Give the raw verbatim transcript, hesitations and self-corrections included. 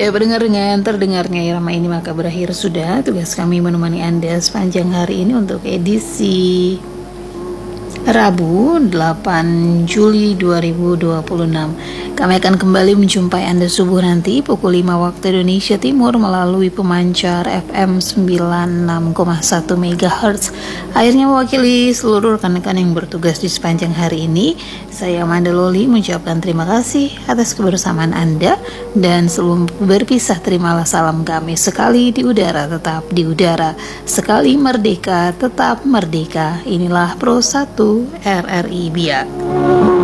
Ya pendengar, dengan terdengarnya irama ini maka berakhir sudah tugas kami menemani Anda sepanjang hari ini untuk edisi Rabu delapan Juli dua ribu dua puluh enam. Kami akan kembali menjumpai Anda subuh nanti pukul lima waktu Indonesia Timur melalui pemancar F M sembilan puluh enam koma satu megahertz. Akhirnya mewakili seluruh rekan-rekan yang bertugas di sepanjang hari ini, saya Amanda Loli mengucapkan terima kasih atas kebersamaan Anda, dan sebelum berpisah terimalah salam kami: sekali di udara tetap di udara, sekali merdeka tetap merdeka. Inilah Pro satu R R I Biak.